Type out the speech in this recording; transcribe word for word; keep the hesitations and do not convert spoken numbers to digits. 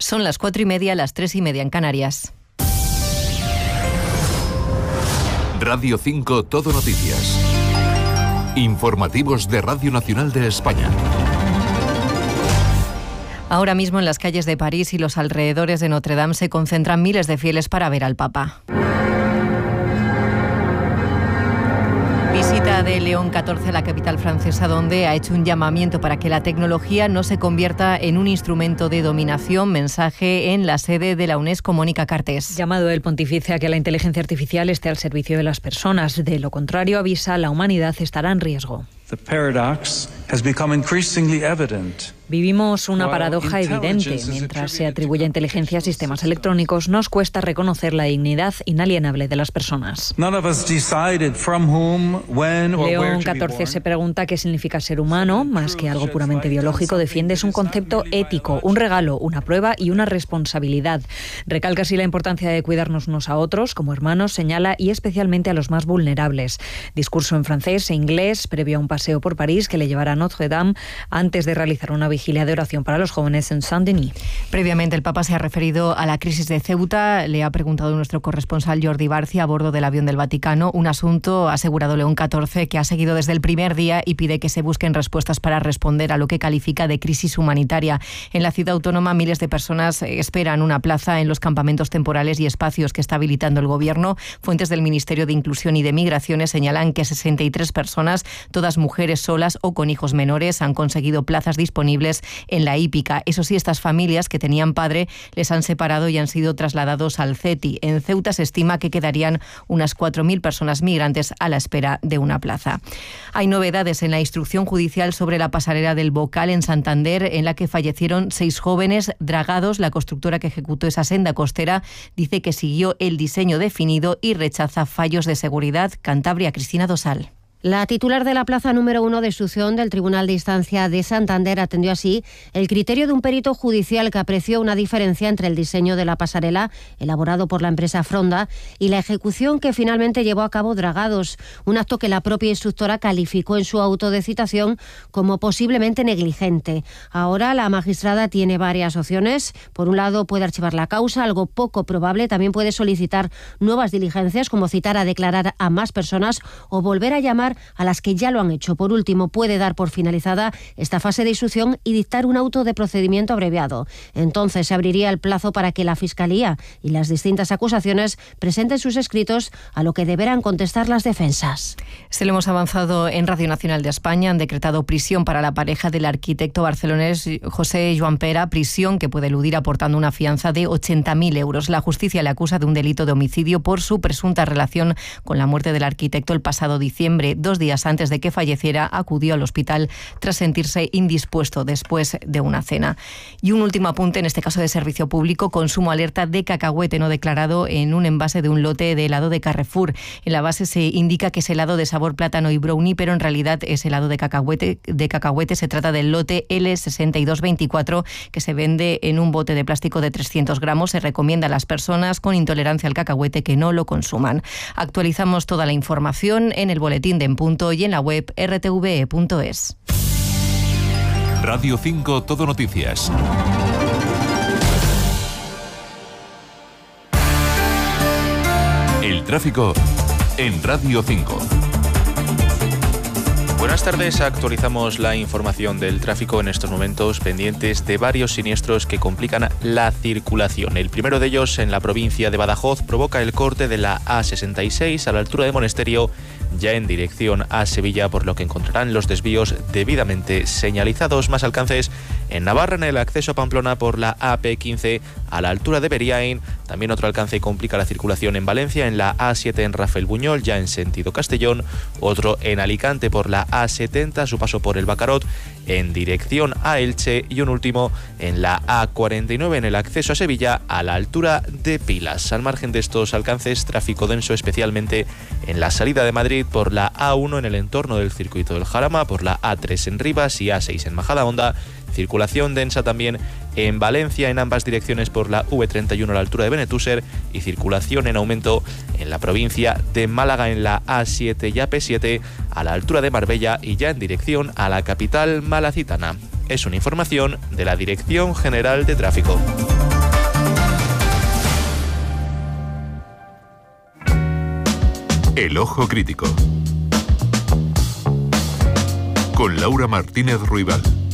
Son las cuatro y media, las tres y media en Canarias. Radio cinco Todo Noticias. Informativos de Radio Nacional de España. Ahora mismo en las calles de París y los alrededores de Notre Dame se concentran miles de fieles para ver al Papa. Visita de León catorce a la capital francesa, donde ha hecho un llamamiento para que la tecnología no se convierta en un instrumento de dominación. Mensaje en la sede de la UNESCO, Mónica Cartés. Llamado del pontífice a que la inteligencia artificial esté al servicio de las personas. De lo contrario, avisa, la humanidad estará en riesgo. The paradox has become increasingly evident. Vivimos una paradoja evidente. Mientras se atribuye inteligencia a sistemas electrónicos, nos cuesta reconocer la dignidad inalienable de las personas. León catorce se pregunta qué significa ser humano. Más que algo puramente biológico, defiende es un concepto ético, un regalo, una prueba y una responsabilidad. Recalca así la importancia de cuidarnos unos a otros, como hermanos, señala, y especialmente a los más vulnerables. Discurso en francés e inglés, previo a un paseo por París que le llevará a Notre Dame, antes de realizar una vigilia de oración para los jóvenes en Saint-Denis. Previamente el Papa se ha referido a la crisis de Ceuta. Le ha preguntado nuestro corresponsal Jordi Barcia a bordo del avión del Vaticano. Un asunto, ha asegurado León catorce, que ha seguido desde el primer día y pide que se busquen respuestas para responder a lo que califica de crisis humanitaria. En la ciudad autónoma, miles de personas esperan una plaza en los campamentos temporales y espacios que está habilitando el gobierno. Fuentes del Ministerio de Inclusión y de Migraciones señalan que sesenta y tres personas, todas mujeres solas o con hijos menores, han conseguido plazas disponibles en la hípica. Eso sí, estas familias que tenían padre les han separado y han sido trasladados al CETI. En Ceuta se estima que quedarían unas cuatro mil personas migrantes a la espera de una plaza. Hay novedades en la instrucción judicial sobre la pasarela del Bocal en Santander, en la que fallecieron seis jóvenes dragados. La constructora que ejecutó esa senda costera dice que siguió el diseño definido y rechaza fallos de seguridad. Cantabria, Cristina Dosal. La titular de la plaza número uno de instrucción del Tribunal de Instancia de Santander atendió así el criterio de un perito judicial que apreció una diferencia entre el diseño de la pasarela, elaborado por la empresa Fronda, y la ejecución que finalmente llevó a cabo Dragados, un acto que la propia instructora calificó en su auto de citación como posiblemente negligente. Ahora la magistrada tiene varias opciones. Por un lado, puede archivar la causa, algo poco probable. También puede solicitar nuevas diligencias, como citar a declarar a más personas o volver a llamar a las que ya lo han hecho. Por último, puede dar por finalizada esta fase de instrucción y dictar un auto de procedimiento abreviado. Entonces se abriría el plazo para que la Fiscalía y las distintas acusaciones presenten sus escritos, a lo que deberán contestar las defensas. Se lo hemos avanzado en Radio Nacional de España. Han decretado prisión para la pareja del arquitecto barcelonés José Joan Pera, prisión que puede eludir aportando una fianza de ochenta mil euros. La justicia le acusa de un delito de homicidio por su presunta relación con la muerte del arquitecto el pasado diciembre. Dos días antes de que falleciera, acudió al hospital tras sentirse indispuesto después de una cena. Y un último apunte, en este caso de servicio público: consumo alerta de cacahuete no declarado en un envase de un lote de helado de Carrefour. En la base se indica que es helado de sabor plátano y brownie, pero en realidad es helado de cacahuete. De cacahuete se trata del lote L sesenta y dos veinticuatro, que se vende en un bote de plástico de trescientos gramos. Se recomienda a las personas con intolerancia al cacahuete que no lo consuman. Actualizamos toda la información en el boletín de En Punto y en la web r t v e punto es. Radio cinco Todo Noticias. El tráfico en Radio cinco. Buenas tardes, actualizamos la información del tráfico en estos momentos, pendientes de varios siniestros que complican la circulación. El primero de ellos, en la provincia de Badajoz, provoca el corte de la A sesenta y seis a la altura de Monesterio, ya en dirección a Sevilla, por lo que encontrarán los desvíos debidamente señalizados. Más alcances en Navarra, en el acceso a Pamplona por la A P quince a la altura de Beriain. También otro alcance complica la circulación en Valencia, en la A siete en Rafael Buñol, ya en sentido Castellón. Otro en Alicante por la A setenta, a su paso por el Bacarot, en dirección a Elche. Y un último en la A cuarenta y nueve en el acceso a Sevilla, a la altura de Pilas. Al margen de estos alcances, tráfico denso especialmente en la salida de Madrid por la A uno en el entorno del circuito del Jarama, por la A tres en Rivas y A seis en Majadahonda. Circulación densa también en Valencia, en ambas direcciones por la V treinta y uno a la altura de Benetúser, y circulación en aumento en la provincia de Málaga en la A siete y A P siete a la altura de Marbella y ya en dirección a la capital malacitana. Es una información de la Dirección General de Tráfico. El Ojo Crítico. Con Laura Martínez Ruibal.